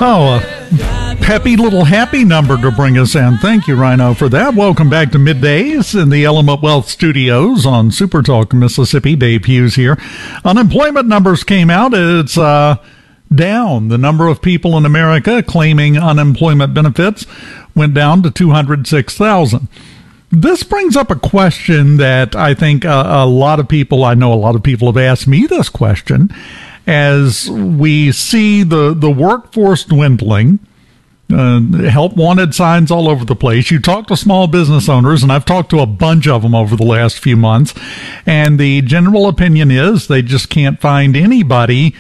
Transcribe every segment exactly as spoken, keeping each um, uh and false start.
Oh, a peppy little happy number to bring us in. Thank you, Rhino, for that. Welcome back to Middays in the Element Wealth Studios on Super Talk Mississippi. Dave Hughes here. Unemployment numbers came out. It's uh, down. The number of people in America claiming unemployment benefits went down to two hundred six thousand. This brings up a question that I think a, a lot of people, I know a lot of people have asked me this question. As we see the, the workforce dwindling, uh, help wanted signs all over the place. You talk to small business owners, and I've talked to a bunch of them over the last few months, and the general opinion is they just can't find anybody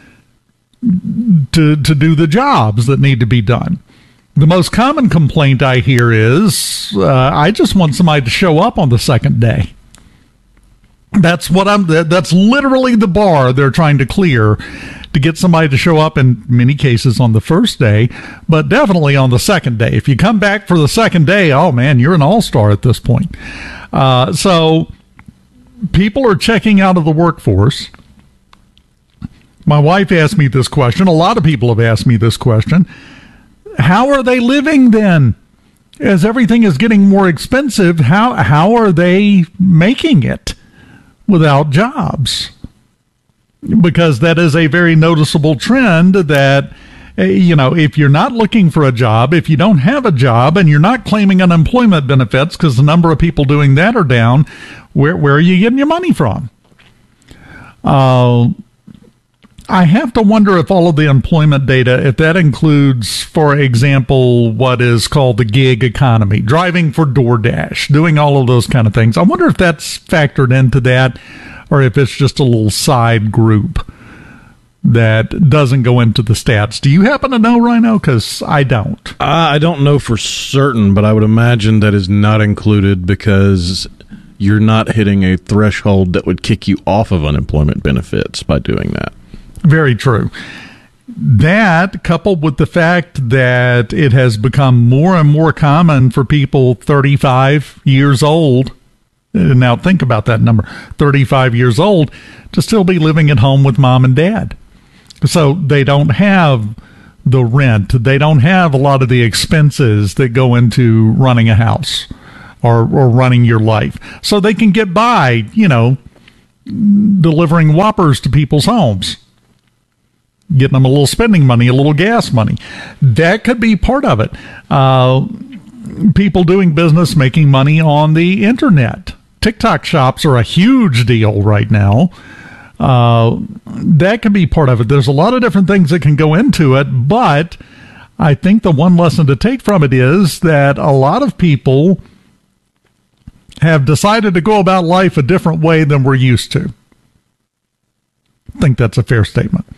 to to do the jobs that need to be done. The most common complaint I hear is, uh, I just want somebody to show up on the second day. That's what I'm, that's literally the bar they're trying to clear, to get somebody to show up in many cases on the first day, but definitely on the second day. If you come back for the second day, oh man, you're an all-star at this point. Uh, so people are checking out of the workforce. My wife asked me this question. A lot of people have asked me this question. How are they living then? As everything is getting more expensive, how how are they making it without jobs? Because that is a very noticeable trend that, you know, if you're not looking for a job, if you don't have a job and you're not claiming unemployment benefits because the number of people doing that are down, where, where are you getting your money from? Uh, I have to wonder if all of the employment data, if that includes, for example, what is called the gig economy, driving for DoorDash, doing all of those kind of things. I wonder if that's factored into that, or if it's just a little side group that doesn't go into the stats. Do you happen to know, Rhino? Because I don't. Uh, I don't know for certain, but I would imagine that is not included because you're not hitting a threshold that would kick you off of unemployment benefits by doing that. Very true. That, coupled with the fact that it has become more and more common for people thirty-five years old, now think about that number, thirty-five years old, to still be living at home with mom and dad. So they don't have the rent. They don't have a lot of the expenses that go into running a house or, or running your life. So they can get by, you know, delivering Whoppers to people's homes, getting them a little spending money, a little gas money. That could be part of it. Uh, people doing business, making money on the internet. TikTok shops are a huge deal right now. Uh, that could be part of it. There's a lot of different things that can go into it, but I think the one lesson to take from it is that a lot of people have decided to go about life a different way than we're used to. I think that's a fair statement.